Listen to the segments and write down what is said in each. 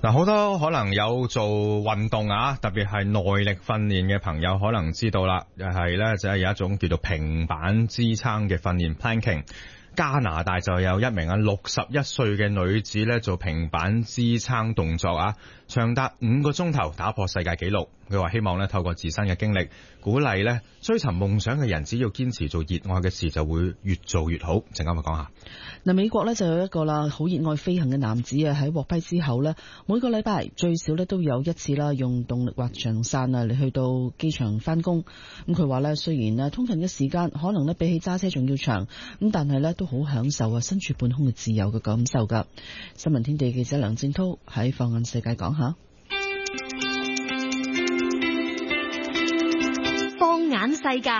嗱，好多可能有做運動啊，特別係耐力訓練嘅朋友可能知道啦，係咧就係有一種叫做平板支撐嘅訓練 planking。加拿大就有一名61歲嘅女子咧做平板支撐動作啊，長達5個鐘頭打破世界紀錄。佢話希望咧透過自身嘅經歷，鼓勵咧追尋夢想嘅人，只要堅持做熱愛嘅事，就會越做越好。陣間我講下。 嗱，美國咧就有一個啦，好熱愛飛行嘅男子啊，喺獲批之後咧，每個禮拜最少咧都有一次啦，用動力滑翔傘啊嚟去到機場翻工。咁佢話咧，雖然咧通勤嘅時間可能咧比起揸車仲要長，咁但係咧都好享受啊身處半空嘅自由嘅感受噶。新聞天地記者梁正濤喺放眼世界講下。 放眼世界，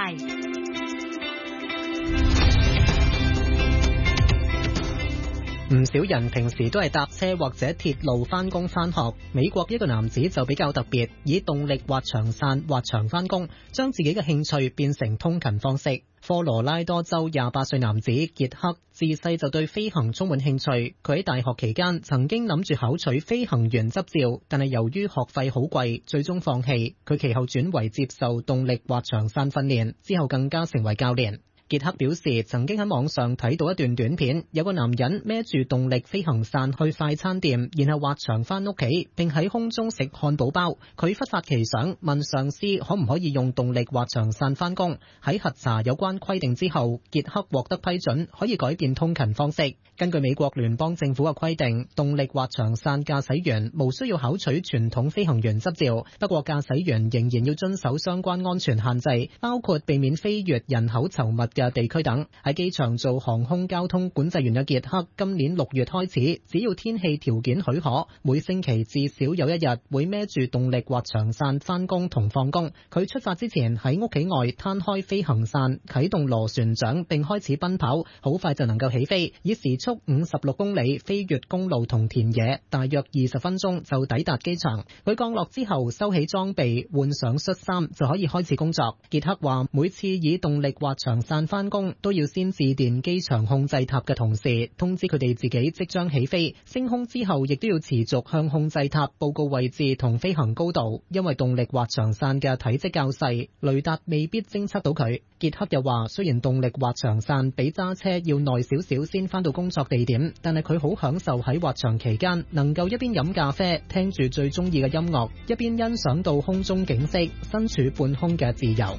唔少人平時都係搭車或者鐵路返工返學。美國一個男子就比較特別，以動力滑翔傘滑翔返工，將自己嘅興趣變成通勤方式。科羅拉多州28歲男子傑克自細就對飛行充滿興趣，佢喺大學期間曾經諗住考取飛行員執照，但係由於學費好貴，最終放棄。佢其後轉為接受動力滑翔傘訓練，之後更加成為教練。傑克表示，曾經喺網上睇到一段短片，有個男人孭住動力飛行傘去快餐店，然後滑翔翻屋企，並喺空中食漢堡包。佢忽發奇想，問上司可唔可以用動力滑翔傘翻工。喺核查有關規定之後，傑克獲得批准，可以改變通勤方式。根據美國聯邦政府嘅規定，動力滑翔傘駕駛員無需要考取傳統飛行員執照，不過駕駛員仍然要遵守相關安全限制，包括避免飛越人口稠密嘅地區等。喺機場做航空交通管制員嘅傑克，今年6月開始，只要天氣條件許可，每星期至少有一日會孭住動力滑翔傘返工同放工。佢出發之前喺屋企外攤開飛行傘，啟動螺旋槳並開始奔跑，好快就能夠起飛，以時速56公里飛越公路同田野，大約20分鐘就抵達機場。佢降落之後收起裝備，換上恤衫就可以開始工作。傑克話每次以動力滑翔傘返工都要先致電機場控制塔嘅同事，通知佢哋自己即將起飛。升空之後亦都要持續向控制塔報告位置同飛行高度，因為動力滑翔傘嘅體積較細，雷達未必偵測到佢。傑克又話，雖然動力滑翔傘比揸車要耐少少先返到工作地點，但係佢好享受喺滑翔期間能夠一邊飲咖啡，聽住最中意嘅音樂，一邊欣賞到空中景色，身處半空嘅自由。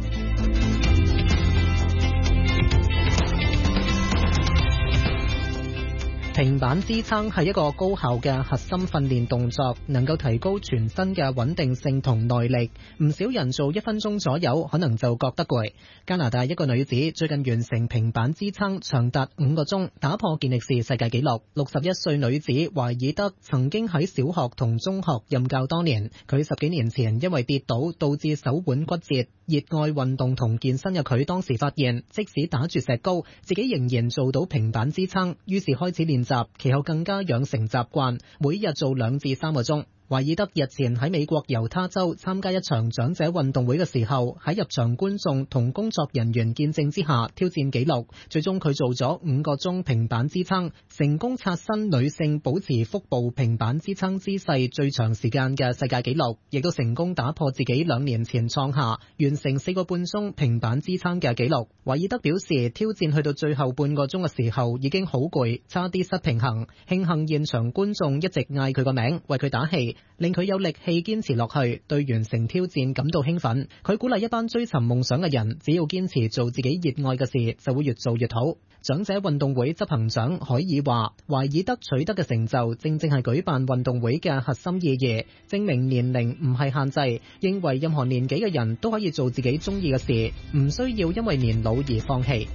平板支撐係一個高效嘅核心訓練動作，能夠提高全身嘅穩定性同耐力。唔少人做1分鐘左右，可能就覺得攰。加拿大一個女子最近完成平板支撐長達5個鐘，打破健力士世界紀錄。61歲女子懷爾德曾經喺小學同中學任教多年。佢10幾年前因為跌倒導致手腕骨折，熱愛運動同健身嘅佢當時發現，即使打住石膏，自己仍然做到平板支撐，於是開始練習，其後更加養成習慣，每日做2至3個鐘。懷爾德日前喺美國猶他州參加一場長者運動會嘅時候，喺入場觀眾同工作人員見證之下挑戰紀錄，最終佢做咗5個鐘平板支撐，成功刷新女性保持腹部平板支撐姿勢最長時間嘅世界紀錄，亦都成功打破自己2年前創下完成4個半鐘平板支撐嘅紀錄。懷爾德表示，挑戰去到最後半個鐘嘅時候已經好攰，差啲失平衡，慶幸現場觀眾一直嗌佢個名，為佢打氣，令佢有力氣堅持落去，對完成挑戰感到興奮。佢鼓勵一班追尋夢想嘅人，只要堅持做自己熱愛嘅事，就會越做越好。長者運動會執行長海爾話，懷爾德取得嘅成就正正係舉辦運動會嘅核心意義，證明年齡唔係限制，認為任何年紀嘅人都可以做自己中意嘅事，唔需要因為年老而放棄。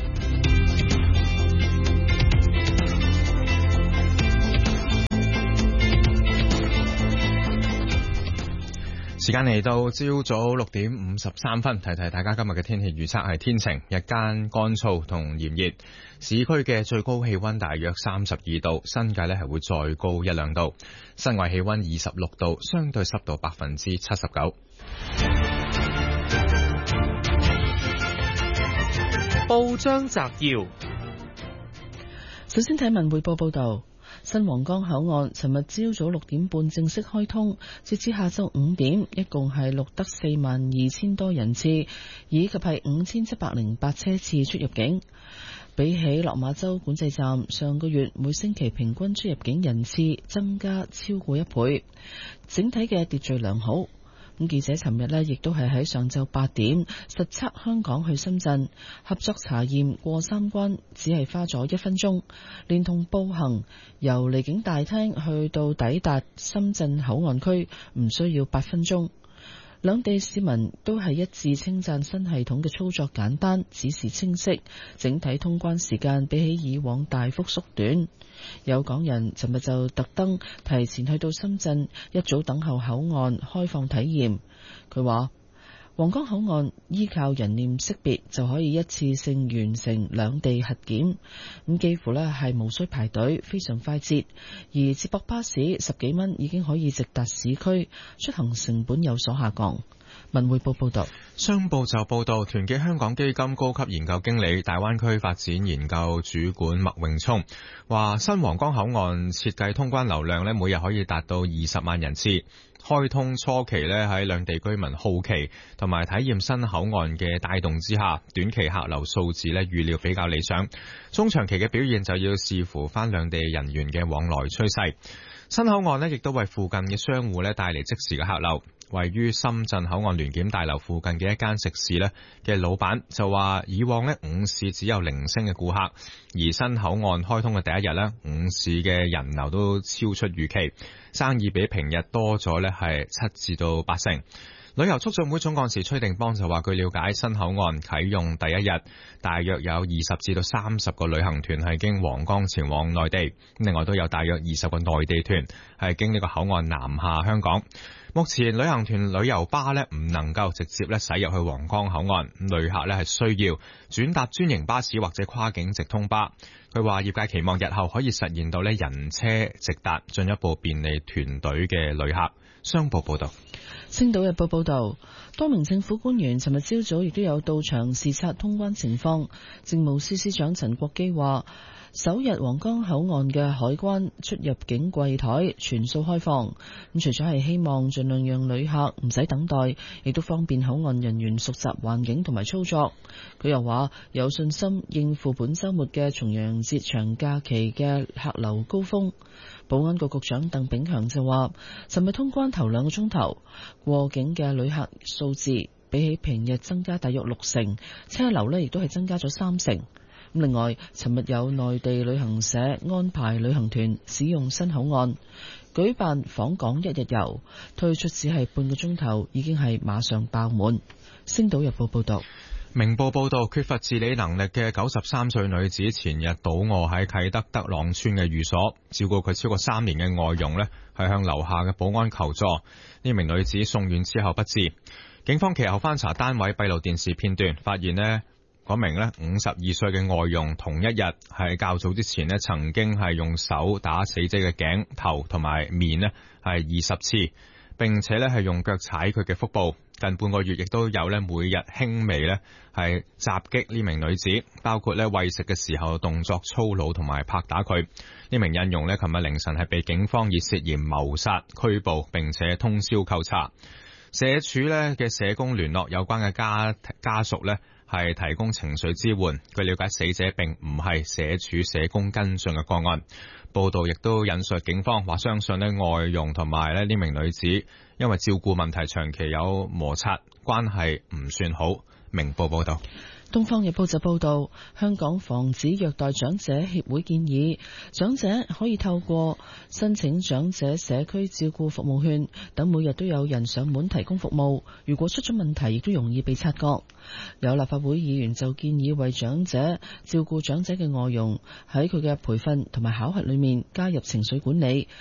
時間嚟到朝早6點53分，提提大家今日嘅天氣預測係天晴，日間乾燥同炎熱，市區嘅最高氣溫大約32度，新界呢係會再高1-2度，室外氣溫26度，相對濕度79%。 報章摘要， 首先睇文匯報報道。 新皇崗口岸尋日朝早6點半正式開通，截至下晝5點，一共係錄得42,000多人次，以及係5,708車次出入境。比起落馬洲管制站，上個月每星期平均出入境人次增加超過1倍，整體嘅秩序良好。咁記者尋日呢亦都係喺上晝8點實測香港去深圳合作查驗過3關，只係花咗1分鐘，連同步行由離境大廳去到抵達深圳口岸區唔需要8分鐘。兩地市民都係一致稱讚新系統嘅操作簡單，指示清晰，整體通關時間比起以往大幅縮短。有港人尋日就特登提前去到深圳，一早等候口岸開放體驗。佢話皇崗口岸依靠人臉識別就可以一次性完成兩地核檢，咁幾乎呢係無需排隊，非常快捷。而接駁巴士10幾蚊已經可以直達市區，出行成本有所下降。文匯報報道。 商報就報道，團結香港基金高級研究經理、大灣區發展研究主管麥永聰話，新皇崗口岸設計通關流量每日可以達到20萬人次。開通初期喺兩地居民好奇同埋體驗新口岸嘅帶動之下，短期客流數字預料比較理想。中長期嘅表現就要視乎翻兩地人員嘅往來趨勢。新口岸亦都為附近嘅商戶帶嚟即時嘅客流。位於深圳口岸聯檢大樓附近嘅一間食肆嘅老闆就話，以往午市只有零星嘅顧客，而新口岸開通嘅第一日午市嘅人流都超出預期，生意比平日多咗係7至到8成。旅遊促進會總幹事崔定邦就話，據了解，新口岸啟用第一日，大約有20至到30個旅行團係經皇崗前往內地，另外都有大約20個內地團係經呢個口岸南下香港。目前旅行團旅遊巴唔能夠直接駛入去皇崗口岸，旅客係需要轉搭專營巴士或者跨境直通巴。佢話業界期望日後可以實現到人車直達，進一步便利團隊嘅旅客。商報報道。 星島日報報道，多名政府官員尋日朝早亦都有到場視察通關情況。政務司司長陳國基話，首日皇崗口岸嘅海關出入境櫃台全數開放，咁除咗係希望盡量讓旅客唔使等待，亦都方便口岸人員熟習環境同埋操作。佢又話有信心應付本週末嘅重陽節長假期嘅客流高峰。保安局局長鄧炳強就話，尋日通關頭2個鐘頭，過境嘅旅客數字比起平日增加大約6成，車流亦都係增加咗3成。另外，尋日有內地旅行社安排旅行團使用新口岸舉辦訪港1日遊，推出只係半個鐘頭，已經係馬上爆滿。星島日報報道。 明報報道，缺乏自理能力嘅93歲女子前日倒卧喺啟德德朗村嘅寓所，照顧佢超過3年嘅外傭係向樓下嘅保安求助。呢名女子送院之後不治。警方其後翻查單位閉路電視片段，發現嗰名52歲嘅外傭同一日係較早之前曾經係用手打死者嘅頸、頭同埋面係20次，並且係用腳踩佢嘅腹部。近半個月亦都有每日輕微係襲擊呢名女子，包括餵食嘅時候動作粗魯同埋拍打佢。呢名印傭琴日凌晨係被警方以涉嫌謀殺拘捕，並且通宵扣查。社署嘅社工聯絡有關嘅家屬係提供情緒支援。據了解，死者並唔係社署社工跟進嘅個案。報道亦都引述警方話，相信外傭同埋呢名女子因為照顧問題長期有摩擦，關係唔算好。明報報道。 東方日報就報道，香港防止虐待長者協會建議，長者可以透過申請長者社區照顧服務券等，每日都有人上門提供服務。如果出咗問題，亦都容易被察覺。有立法會議員就建議為長者照顧長者嘅外傭喺佢嘅培訓同埋考核裏面加入情緒管理。